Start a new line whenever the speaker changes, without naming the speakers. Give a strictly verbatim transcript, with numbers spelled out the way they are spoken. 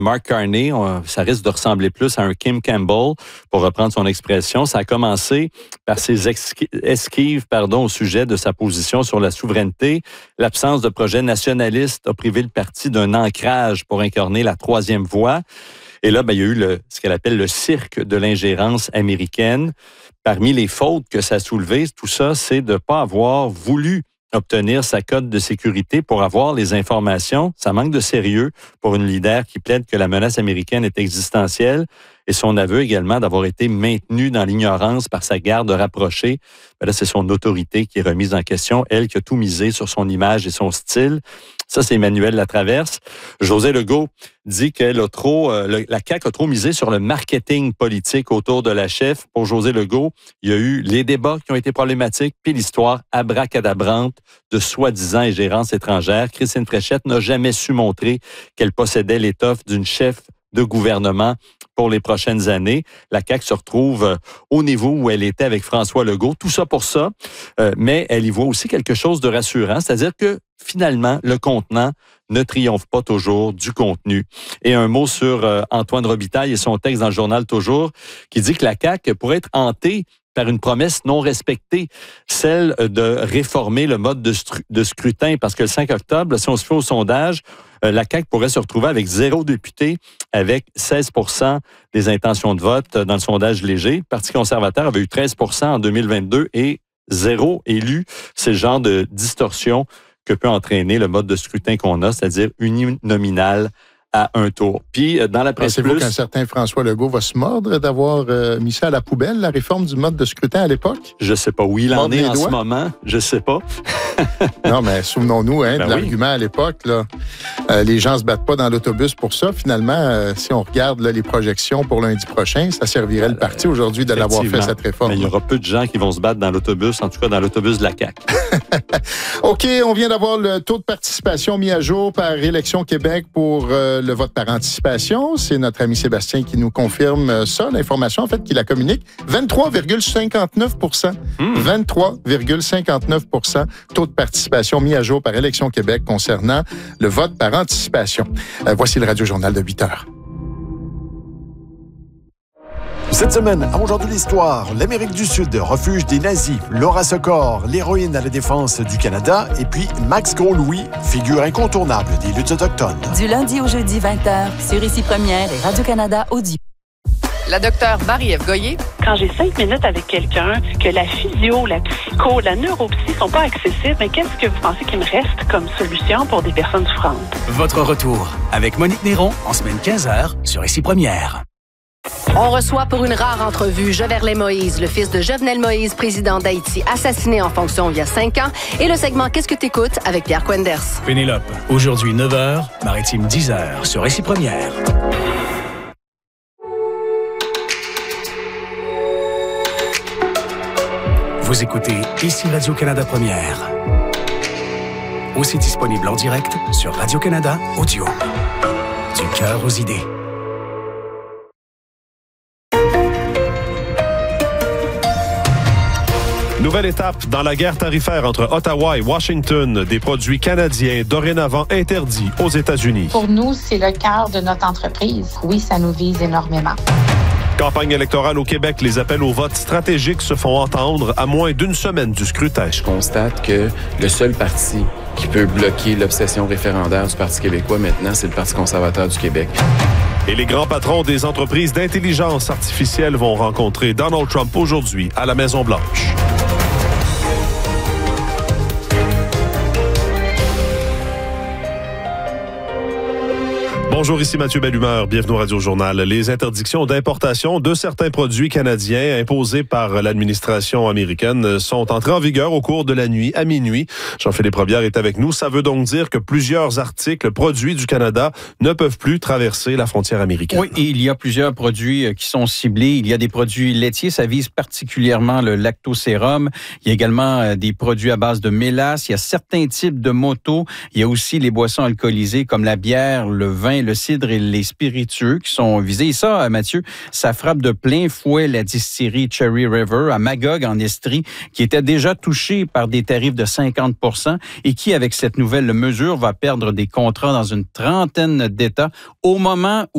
Mark Carney, on, ça risque de ressembler plus à un Kim Campbell, pour reprendre son expression. Ça a commencé par ses esquives pardon, au sujet de sa position sur la souveraineté. L'absence de projet nationaliste a privé le parti d'un ancrage pour incarner la troisième voie. Et là, ben, il y a eu le, ce qu'elle appelle le cirque de l'ingérence américaine. Parmi les fautes que ça a soulevées, tout ça, c'est de ne pas avoir voulu obtenir sa cote de sécurité pour avoir les informations. Ça manque de sérieux pour une leader qui plaide que la menace américaine est existentielle. Et son aveu également d'avoir été maintenu dans l'ignorance par sa garde rapprochée. Ben là, c'est son autorité qui est remise en question. Elle qui a tout misé sur son image et son style. Ça, c'est Emmanuel Latraverse. José Legault dit qu'elle a trop, euh, le, la C A Q a trop misé sur le marketing politique autour de la chef. Pour José Legault, il y a eu les débats qui ont été problématiques, puis l'histoire abracadabrante de soi-disant ingérence étrangère. Christine Fréchette n'a jamais su montrer qu'elle possédait l'étoffe d'une chef de gouvernement pour les prochaines années. La C A Q se retrouve au niveau où elle était avec François Legault. Tout ça pour ça, euh, mais elle y voit aussi quelque chose de rassurant, c'est-à-dire que finalement, le contenant ne triomphe pas toujours du contenu. Et un mot sur euh, Antoine Robitaille et son texte dans le journal Toujours, qui dit que la C A Q pourrait être hantée par une promesse non respectée, celle de réformer le mode de, stru- de scrutin, parce que le cinq octobre, si on se fait au sondage, euh, la C A Q pourrait se retrouver avec zéro député, avec seize pour cent des intentions de vote dans le sondage léger. Le Parti conservateur avait eu treize pour cent en deux mille vingt-deux et zéro élu. C'est le genre de distorsion que peut entraîner le mode de scrutin qu'on a, c'est-à-dire uninominal à un tour. Puis, dans la presse
Pensez-vous
plus...
qu'un certain François Legault va se mordre d'avoir euh, mis ça à la poubelle, la réforme du mode de scrutin à l'époque?
Je sais pas où il en est en ce moment. Je sais pas.
Non, mais souvenons-nous hein,
ben
de
oui.
l'argument à l'époque. Là, euh, les gens se battent pas dans l'autobus pour ça. Finalement, euh, si on regarde là, les projections pour lundi prochain, ça servirait le parti aujourd'hui de l'avoir fait, cette réforme.
Mais il y aura peu de gens qui vont se battre dans l'autobus, en tout cas dans l'autobus de la C A Q.
OK, on vient d'avoir le taux de participation mis à jour par Élections Québec pour euh, le vote par anticipation. C'est notre ami Sébastien qui nous confirme ça, l'information en fait qui la communique. vingt-trois virgule cinquante-neuf pour cent. Mmh. vingt-trois virgule cinquante-neuf pour cent taux de participation mis à jour par Élections Québec concernant le vote par anticipation. Euh, voici le Radio-Journal de huit heures.
Cette semaine, à Aujourd'hui l'Histoire, l'Amérique du Sud, refuge des nazis, Laura Secor, l'héroïne à la défense du Canada, et puis Max Gros-Louis, figure incontournable des luttes autochtones.
Du lundi au jeudi, vingt heures, sur Ici Première et Radio-Canada Audio.
La docteure Marie-Ève Goyer.
Quand j'ai cinq minutes avec quelqu'un, que la physio, la psycho, la neuropsy sont pas accessibles, mais qu'est-ce que vous pensez qu'il me reste comme solution pour des personnes souffrantes?
Votre retour avec Monique Néron en semaine quinze heures sur Ici Première.
On reçoit pour une rare entrevue Joverlin Moïse, le fils de Jovenel Moïse, président d'Haïti, assassiné en fonction il y a cinq ans, et le segment Qu'est-ce que t'écoutes avec Pierre Quenders.
Pénélope, aujourd'hui neuf heures, Maritime dix heures sur Ici Première. Vous écoutez Ici Radio-Canada Première. Aussi disponible en direct sur Radio-Canada Audio. Du cœur aux idées.
Nouvelle étape dans la guerre tarifaire entre Ottawa et Washington. Des produits canadiens dorénavant interdits aux États-Unis.
Pour nous, c'est le cœur de notre entreprise. Oui, ça nous vise énormément.
Campagne électorale au Québec, les appels au vote stratégique se font entendre à moins d'une semaine du scrutin.
Je constate que le seul parti qui peut bloquer l'obsession référendaire du Parti québécois maintenant, c'est le Parti conservateur du Québec.
Et les grands patrons des entreprises d'intelligence artificielle vont rencontrer Donald Trump aujourd'hui à la Maison-Blanche. Bonjour, ici Mathieu Bellumeur. Bienvenue au Radio-Journal. Les interdictions d'importation de certains produits canadiens imposées par l'administration américaine sont entrées en vigueur au cours de la nuit à minuit. Jean-Philippe Robillard est avec nous. Ça veut donc dire que plusieurs articles produits du Canada ne peuvent plus traverser la frontière américaine.
Oui, et il y a plusieurs produits qui sont ciblés. Il y a des produits laitiers, ça vise particulièrement le lactosérum. Il y a également des produits à base de mélasse. Il y a certains types de motos. Il y a aussi les boissons alcoolisées comme la bière, le vin, le cidre et les spiritueux qui sont visés. Et ça, Mathieu, ça frappe de plein fouet la distillerie Cherry River à Magog en Estrie, qui était déjà touchée par des tarifs de cinquante pour cent et qui, avec cette nouvelle mesure, va perdre des contrats dans une trentaine d'États au moment où